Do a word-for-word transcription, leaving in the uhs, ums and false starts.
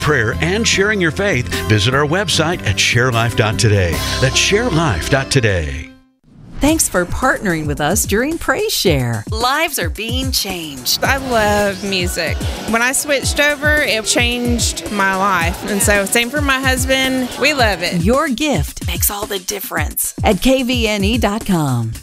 prayer, and sharing your faith, visit our website at share life dot today. That's share life dot today. Thanks for partnering with us during Praise Share. Lives are being changed. I love music. When I switched over, it changed my life. And so same for my husband. We love it. Your gift makes all the difference at K V N E dot com.